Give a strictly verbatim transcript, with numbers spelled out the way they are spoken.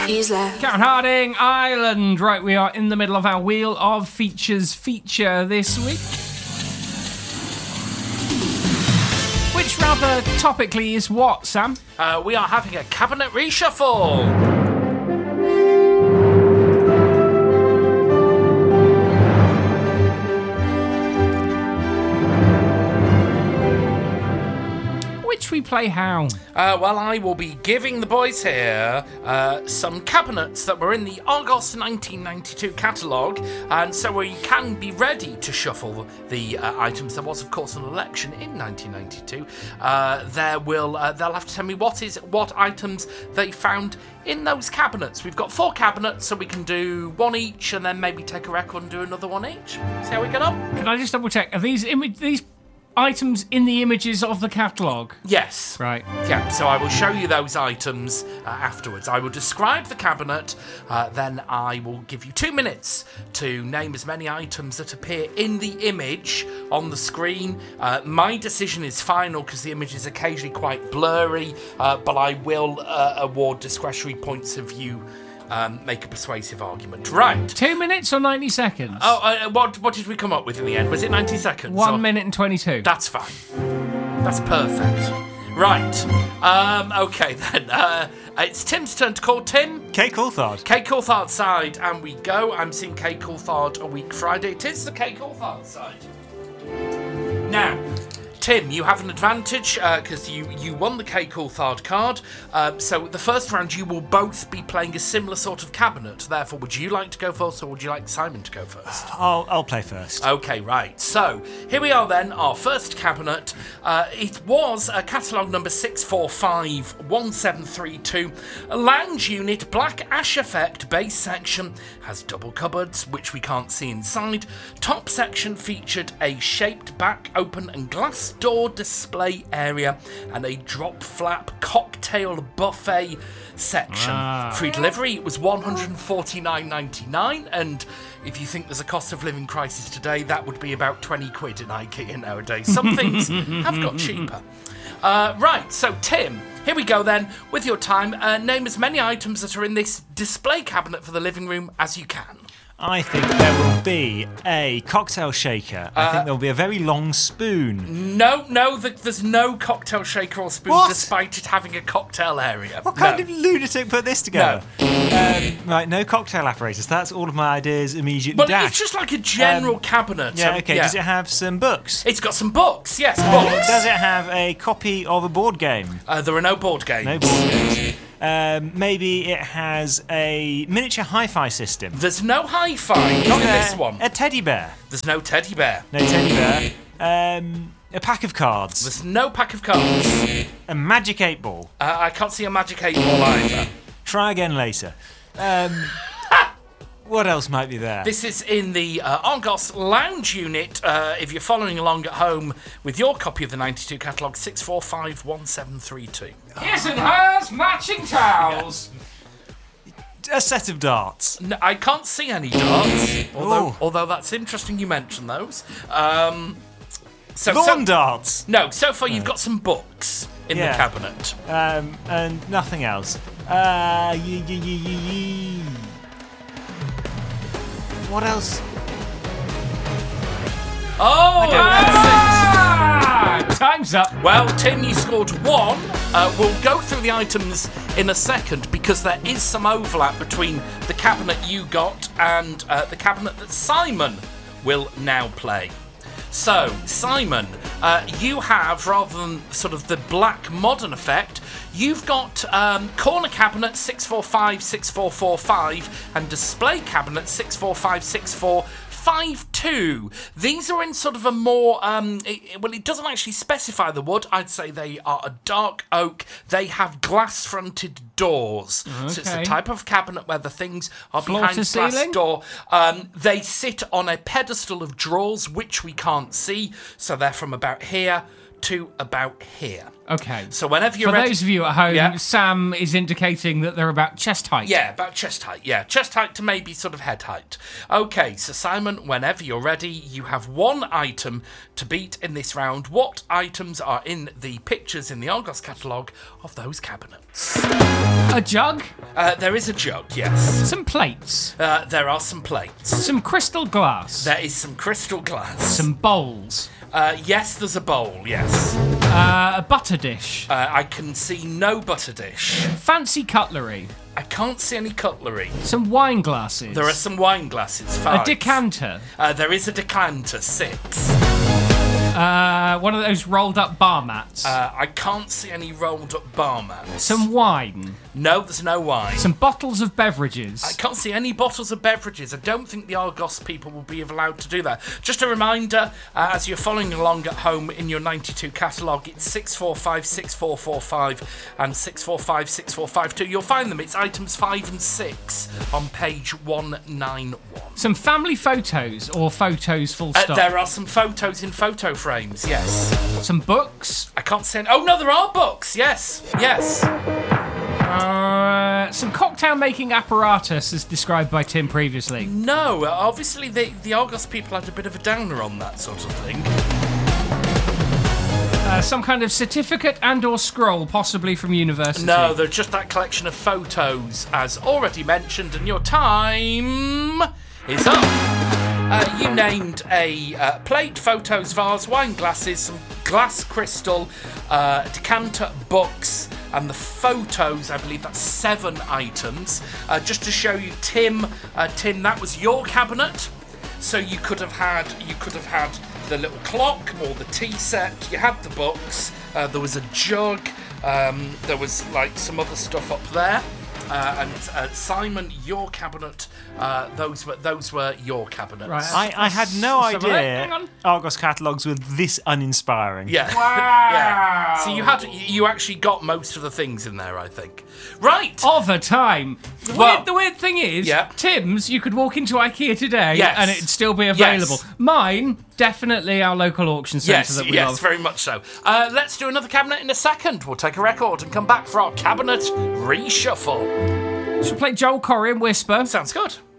Karen Harding, Ireland. Right, we are in the middle of our Wheel of Features feature this week. Which rather topically is what, Sam? Uh, we are having a cabinet reshuffle. Which we play how? Uh, well, I will be giving the boys here uh, some cabinets that were in the Argos nineteen ninety-two catalogue, and so we can be ready to shuffle the uh, items. There was, of course, an election in nineteen ninety-two. Uh, there will uh, they'll have to tell me what is what items they found in those cabinets. We've got four cabinets, so we can do one each, and then maybe take a record and do another one each. See how we get on? Can I just double check? Are these imi- these items in the images of the catalogue? Yes. Right. Yeah, so I will show you those items uh, afterwards. I will describe the cabinet, uh, then I will give you two minutes to name as many items that appear in the image on the screen. Uh, my decision is final because the image is occasionally quite blurry, uh, but I will uh, award discretionary points of view. Um, make a persuasive argument. Right. Two minutes or ninety seconds? Oh, uh, what what did we come up with in the end? Was it ninety seconds? One or? minute and twenty-two. That's fine. That's perfect. Right. Um, okay then. Uh, it's Tim's turn to call. Tim. Kay Coulthard. Kay Coulthard side, and we go. I'm seeing Kay Coulthard a week Friday. It is the Kay Coulthard side. Now, Tim, you have an advantage because uh, you, you won the Kay Coulthard card. Uh, so the first round, you will both be playing a similar sort of cabinet. Therefore, would you like to go first, or would you like Simon to go first? I'll I'll play first. Okay, right. So here we are then. Our first cabinet. Uh, it was a catalogue number six four five one seven three two. A lounge unit, black ash effect, base section has double cupboards, which we can't see inside. Top section featured a shaped back open and glass door display area and a drop flap cocktail buffet section. Ah. Free delivery was one hundred forty-nine ninety-nine, and if you think there's a cost of living crisis today, that would be about twenty quid in IKEA nowadays. Some things have got cheaper. Uh, right, so Tim, here we go then. With your time, uh, name as many items that are in this display cabinet for the living room as you can. I think there will be a cocktail shaker. I Uh, think there will be a very long spoon. No, no, th- there's no cocktail shaker or spoon, What? despite it having a cocktail area. What kind No. of lunatic put this together? Um, right, no cocktail apparatus. That's all of my ideas immediately Well, dashed. it's just like a general Um, cabinet. Yeah, um, okay. Does it have some books? It's got some books, yes, Uh, books. does it have a copy of a board game? Uh, there are no board games. No board games. Um, maybe it has a miniature hi-fi system. There's no hi-fi, not in Uh, this one. A teddy bear. There's no teddy bear. No teddy bear. Um, a pack of cards. There's no pack of cards. A magic eight ball. Uh, I can't see a magic eight ball either. Try again later. Um, what else might be there? This is in the uh, Argos Lounge unit. Uh, if you're following along at home with your copy of the ninety-two catalogue, six four five one seven three two. His and hers matching towels. A set of darts. No, I can't see any darts, although, Ooh. although that's interesting you mention those. Um, so, Lawn so, darts. no, so far you've got some books in Yeah. the cabinet. Um, and nothing else. Uh, y- y- y- y- y- What else? Oh, that's Ah, time's up. it. Well, Tim, you scored one. Uh, we'll go through the items in a second because there is some overlap between the cabinet you got and uh, the cabinet that Simon will now play. So, Simon, uh, you have, rather than sort of the black modern effect, you've got um, corner cabinet six four five six four four five and display cabinet six four five six four five two. These are in sort of a more, um, it, well, it doesn't actually specify the wood. I'd say they are a dark oak. They have glass-fronted doors. So it's the Okay. type of cabinet where the things are Floor behind to glass ceiling? door. Um, they sit on a pedestal of drawers, which we can't see. So they're from about here to about here. Okay. So whenever you're For ready... those of you at home, Yeah. Sam is indicating that they're about chest height. Yeah, about chest height. Yeah, chest height to maybe sort of head height. Okay, so Simon, whenever you're ready, you have one item to beat in this round. What items are in the pictures in the Argos catalogue of those cabinets? A jug, Uh, there is a jug, yes. some plates, Uh, there are some plates. some crystal glass, There is some crystal glass. some bowls, Uh, yes, there's a bowl, yes. uh, a butter dish, Uh, I can see no butter dish. fancy cutlery, I can't see any cutlery. some wine glasses, There are some wine glasses, a five. decanter, Uh, there is a decanter, six. uh, one of those rolled up bar mats, Uh, I can't see any rolled up bar mats. some wine, No, there's no wine. some bottles of beverages. I can't see any bottles of beverages. I don't think the Argos people will be allowed to do that. Just a reminder, uh, as you're following along at home in your ninety-two catalogue, it's six four five six four four five and six four five six four five two. You'll find them. It's items five and six on page one ninety-one. Some family photos or photos full Uh, stop. there are some photos in photo frames, yes. Some books. I can't see any. Oh, no, there are books. Yes, yes. Uh, some cocktail making apparatus as described by Tim previously. No, uh, obviously the, the Argos people had a bit of a downer on that sort of thing. Uh, some kind of certificate and or scroll, possibly from university. No, they're just that collection of photos, as already mentioned, and your time is up. Uh, you named a uh, plate, photos, vase, wine glasses, some glass crystal, uh, decanter, books, and the photos. I believe that's seven items. Uh, just to show you, Tim, uh, Tim, that was your cabinet. So you could have had, you could have had the little clock or the tea set. You had the books. Uh, there was a jug. Um, there was like some other stuff up there. Uh, and uh, Simon, your cabinet. Uh, those were those were your cabinets. Right. I, I had no Let's have a look. Hang idea on. Argos catalogues were this uninspiring. Yeah. Wow. yeah. So you had you actually got most of the things in there, I think. Right. Of a time. The, Well- weird, the weird thing is, Yeah. Tim's, you could walk into IKEA today Yes. and it'd still be available. Yes. Mine, definitely our local auction centre Yes, that we yes, love. very much so. Uh, let's do another cabinet in a second. We'll take a record and come back for our cabinet reshuffle. Should we play Joel Corey and Whisper? Sounds good.